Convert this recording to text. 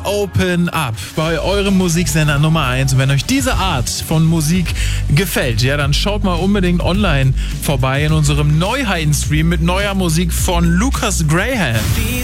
Open Up bei eurem Musiksender Nummer 1. Und wenn euch diese Art von Musik gefällt, ja, dann schaut mal unbedingt online vorbei in unserem Neuheiten-Stream mit neuer Musik von Lucas Graham.